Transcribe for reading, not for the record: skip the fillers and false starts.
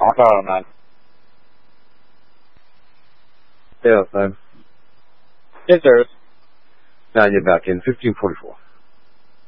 rock on, man. Stay outside. Yes, sir. Now you're back in 1544.